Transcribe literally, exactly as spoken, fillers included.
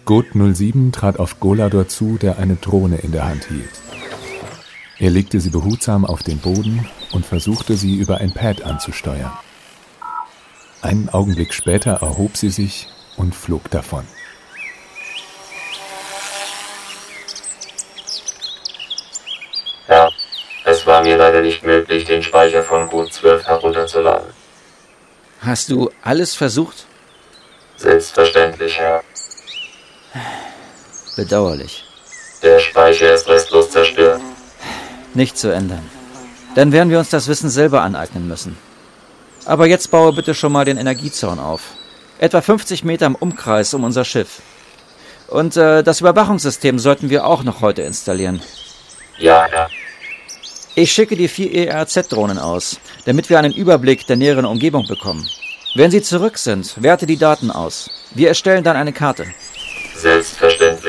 Gurt null sieben trat auf Golador zu, der eine Drohne in der Hand hielt. Er legte sie behutsam auf den Boden und versuchte, sie über ein Pad anzusteuern. Einen Augenblick später erhob sie sich und flog davon. Ja, es war mir leider nicht möglich, den Speicher von Gurt zwölf herunterzuladen. Hast du alles versucht? Selbstverständlich, Herr. Bedauerlich. Der Speicher ist restlos zerstört. Nicht zu ändern. Dann werden wir uns das Wissen selber aneignen müssen. Aber jetzt baue bitte schon mal den Energiezaun auf. Etwa fünfzig Meter im Umkreis um unser Schiff. Und äh, das Überwachungssystem sollten wir auch noch heute installieren. Ja, Herr. Ich schicke die vier E R Z-Drohnen aus, damit wir einen Überblick der näheren Umgebung bekommen. Wenn sie zurück sind, werte die Daten aus. Wir erstellen dann eine Karte. Selbstverständlich.